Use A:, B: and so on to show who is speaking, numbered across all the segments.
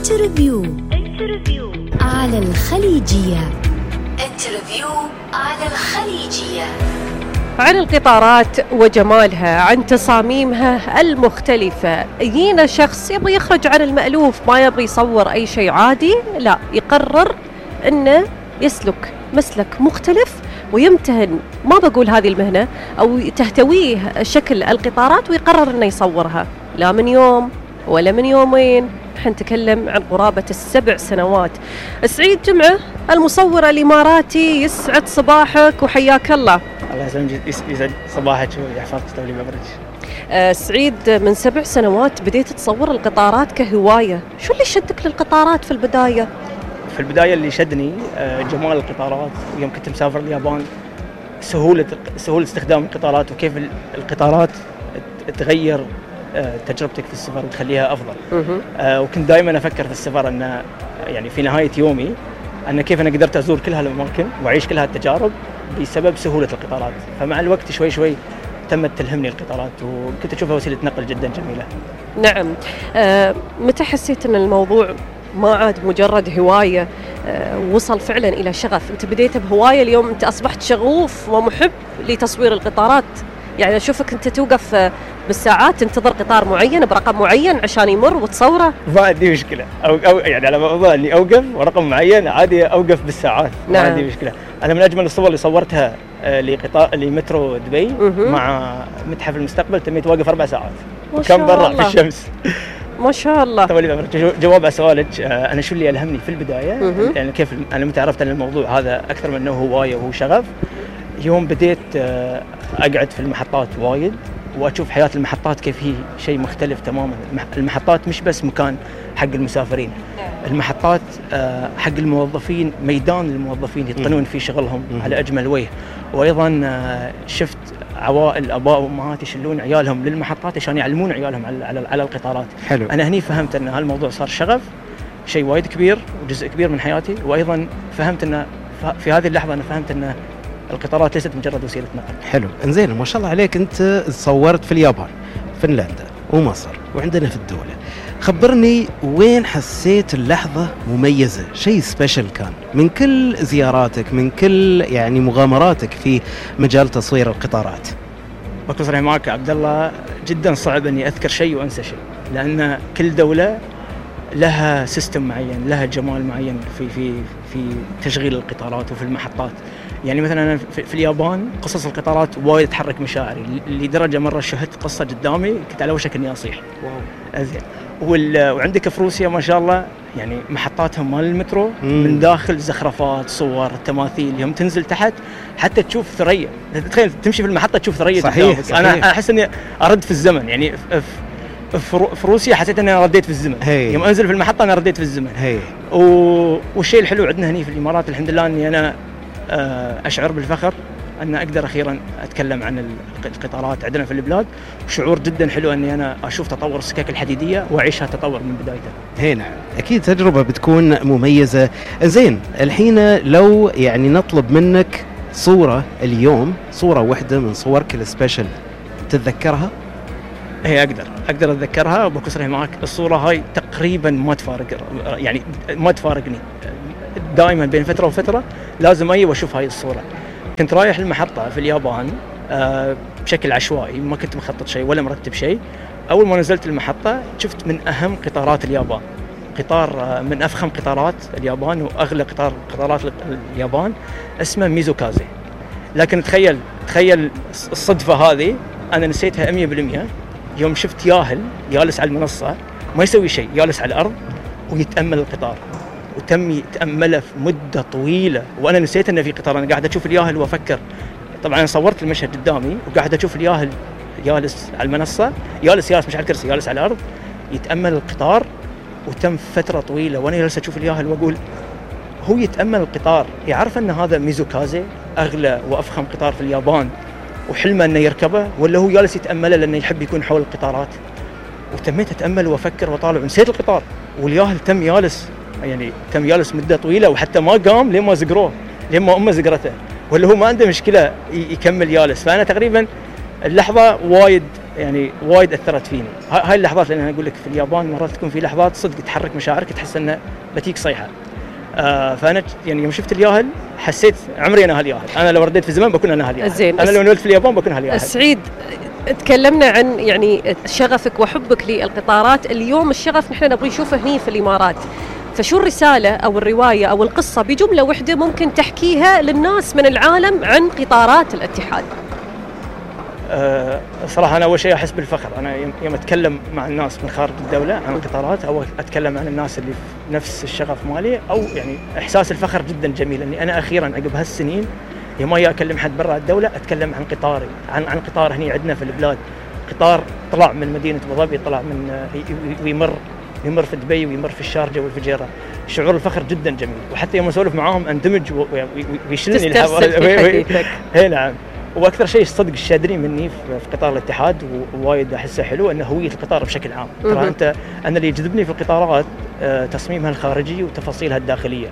A: انترفيو على الخليجية. انترفيو على الخليجية
B: عن القطارات وجمالها، عن تصاميمها المختلفة. يجينا شخص يبغى يخرج عن المألوف، ما يبغى يصور أي شيء عادي، لا، يقرر أنه يسلك مسلك مختلف ويمتهن، ما بقول هذه المهنة أو تهتويه شكل القطارات، ويقرر أنه يصورها، لا من يوم ولا من يومين. نحن نتكلم عن قرابة 7 سنوات. سعيد جمعة المصور الإماراتي، يسعد صباحك وحياك الله.
C: الله يسعد صباحك ويحفظك تولي ببرج.
B: سعيد، من 7 سنوات بديت تصور القطارات كهواية، شو اللي شدك للقطارات في البداية؟
C: في البداية اللي شدني جمال القطارات، يوم كنت مسافر اليابان سهولة استخدام القطارات، وكيف القطارات تغير تجربتك في السفر وتخليها أفضل. وكنت دائما أفكر في السفر أن يعني في نهاية يومي أن كيف أنا قدرت أزور كل هالأماكن وأعيش كل هالتجارب بسبب سهولة القطارات. فمع الوقت شوي شوي تمت تلهمني القطارات، وكنت أشوفها وسيلة نقل جدا جميلة.
B: نعم. متى حسيت أن الموضوع ما عاد مجرد هواية، وصل فعلا إلى شغف؟ أنت بديت بهواية، اليوم أنت أصبحت شغوف ومحب لتصوير القطارات. يعني أشوفك أنت توقف بالساعات تنتظر قطار معين برقم معين عشان يمر وتصوره.
C: ما عندي مشكلة، أو يعني على موضوع إني أوقف ورقم معين عادي أوقف بالساعات.
B: نعم.
C: ما عندي مشكلة. أنا من أجمل الصور اللي صورتها لمترو دبي مع متحف المستقبل، تميت واقف 4 ساعات وكان برا في الشمس.
B: ما شاء الله.
C: جواب على سؤالك، أنا شو اللي ألهمني في البداية، يعني كيف أنا متى عرفت أن الموضوع هذا أكثر من أنه هواية وهو شغف. يوم بديت أقعد في المحطات وايد وأشوف حياة المحطات كيف هي شيء مختلف تماما. المحطات مش بس مكان حق المسافرين، المحطات حق الموظفين، ميدان للموظفين يتقنون فيه شغلهم على أجمل وجه. وأيضا شفت عوائل أباء وأمهات يشلون عيالهم للمحطات عشان يعلمون عيالهم على القطارات.
B: حلو.
C: أنا هني فهمت أن هالموضوع صار شغف، شيء وايد كبير وجزء كبير من حياتي. وأيضا فهمت أن في هذه اللحظة أنا فهمت أن القطارات ليست مجرد وسيلة نقل.
D: حلو، انزين، ما شاء الله عليك. انت صورت في اليابان، فنلندا ومصر وعندنا في الدولة. خبرني وين حسيت اللحظة مميزة، شيء سبيشل كان من كل زياراتك، من كل يعني مغامراتك في مجال تصوير القطارات؟
C: بكون صريح معك عبد الله، جدا صعب اني اذكر شيء وانسى شيء، لان كل دولة لها سيستم معين، لها جمال معين في تشغيل القطارات وفي المحطات. يعني مثلا أنا في اليابان قصص القطارات وايد تحرك مشاعري، لدرجة مرة شهدت قصة قدامي كنت على وشك إني أصيح. واو. أزين. وعندك في روسيا ما شاء الله، يعني محطاتهم مال المترو من داخل زخرفات، صور، تماثيل. يوم تنزل تحت حتى تشوف ثريا، تخيل تمشي في المحطة تشوف ثريا.
D: صحيح.
C: أنا أحس إني أرد في الزمن. يعني في روسيا حسيت إني رديت في الزمن. يوم أنزل في المحطة أنا رديت في الزمن. والشيء الحلو عندنا هني في الإمارات الحمد لله إني أنا أشعر بالفخر أن أقدر أخيراً أتكلم عن القطارات عندنا في البلاد، وشعور جداً حلو أني أنا أشوف تطور السكك الحديدية وأعيشها تطور من بدايته.
D: نعم، أكيد تجربة بتكون مميزة. زين، الحين لو يعني نطلب منك صورة اليوم، صورة واحدة من صورك السبيشل، تتذكرها؟
C: هي أقدر أتذكرها، وبكون صريح معك، الصورة هاي تقريباً ما تفارقني. دائما بين فترة وفترة لازم واشوف هاي الصورة. كنت رايح المحطة في اليابان بشكل عشوائي، ما كنت مخطط شيء ولا مرتب شيء. أول ما نزلت المحطة شفت من أهم قطارات اليابان، قطار من أفخم قطارات اليابان وأغلى قطارات اليابان، اسمه ميزوكازي. لكن تخيل الصدفة هذه أنا نسيتها 100%. يوم شفت ياهل جالس على المنصة ما يسوي شيء، جالس على الأرض ويتأمل القطار، وتم يتأمله في مدة طويلة، وأنا نسيت أن في قطار. أنا قاعد أشوف الياهل وأفكر. طبعاً أنا صورت المشهد قدامي وقاعد أشوف الياهل جالس على المنصة، جالس مش على الكرسي، جالس على الأرض يتأمل القطار، وتم فترة طويلة وأنا جالس أشوف الياهل وأقول هو يتأمل القطار، يعرف أن هذا ميزوكازي أغلى وأفخم قطار في اليابان وحلمه أنه يركبه، ولا هو جالس يتأمله لأنه يحب يكون حول القطارات. وتميت أتأمل وأفكر وطالع، ونسيت القطار والياهل تم جالس مدة طويلة، وحتى ما قام لين ما زقروه، لين ما أمه زقرته، ولا هو ما عنده مشكلة يكمل جالس. فأنا تقريبا اللحظة وايد يعني وايد اثرت فيني. هاي اللحظات اللي انا اقول لك في اليابان مرات تكون في لحظات صدق تحرك مشاعرك، تحس انه بتيك صيحه. فانا يعني يوم شفت الياهل حسيت عمري انا هالياهل، انا لو رديت في زمان بكون انا هالياهل.
B: زين،
C: انا لو نولت في اليابان بكون هالياهل.
B: سعيد، تكلمنا عن يعني شغفك وحبك للقطارات، اليوم الشغف نحن نبغى نشوفه هني في الامارات، فشو الرسالة أو الرواية أو القصة بجملة واحدة ممكن تحكيها للناس من العالم عن قطارات الاتحاد؟
C: صراحة أنا أول شيء أحس بالفخر، أنا يوم أتكلم مع الناس من خارج الدولة عن القطارات أو أتكلم عن الناس اللي في نفس الشغف مالي، أو يعني إحساس الفخر جدا جميل إني أنا أخيرا عقب هالسنين يوم ما أكلم حد برا الدولة أتكلم عن قطاري، عن قطار هني عندنا في البلاد، قطار طلع من مدينة أبو ظبي، طلع من ويمر في دبي ويمر في الشارجة والفجيرة. شعور الفخر جدا جميل، وحتى يوم أسولف معاهم أندمج ويشلني
B: الحوار.
C: نعم. واكثر شيء صدق الشادرين مني في قطار الاتحاد ووايد احسه حلو انه هويه القطار بشكل عام. ترى انا اللي يجذبني في القطارات تصميمها الخارجي وتفاصيلها الداخليه.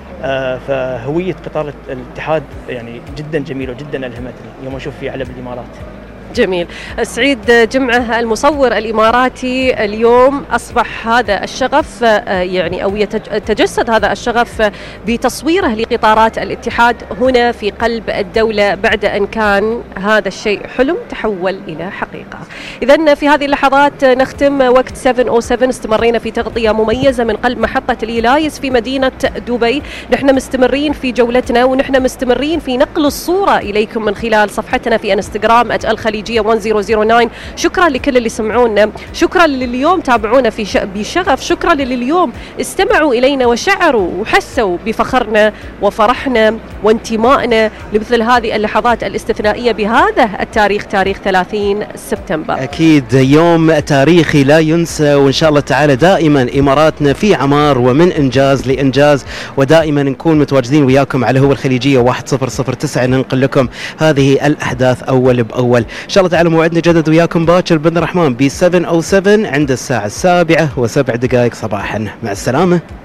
C: فهويه قطار الاتحاد يعني جدا جميله وجدا الهمتني يوم اشوف في علم الامارات.
B: جميل. سعيد جمعة المصور الإماراتي، اليوم أصبح هذا الشغف يعني أو يتجسد هذا الشغف بتصويره لقطارات الاتحاد هنا في قلب الدولة بعد أن كان هذا الشيء حلم تحول إلى حقيقة. إذن في هذه اللحظات نختم وقت 7:07. استمرينا في تغطية مميزة من قلب محطة الإيلايس في مدينة دبي. نحن مستمرين في جولتنا ونحن مستمرين في نقل الصورة إليكم من خلال صفحتنا في انستغرام @الخليجية 1009. شكرا لكل اللي سمعونا، شكرا للي اليوم تابعونا بشغف، شكرا للي اليوم استمعوا إلينا وشعروا وحسوا بفخرنا وفرحنا وانتمائنا لمثل هذه اللحظات الاستثنائية بهذا التاريخ، تاريخ 30 سبتمبر.
D: أكيد يوم تاريخي لا ينسى، وإن شاء الله تعالى دائما إماراتنا في عمار ومن إنجاز لإنجاز، ودائما نكون متواجدين وياكم على هو الخليجية 1009 ننقل لكم هذه الأحداث أول بأول. إن شاء الله تعالى موعدنا جدد وياكم باكر بإذن الرحمن ب 7:07 عند الساعة 7:07 صباحا. مع السلامة.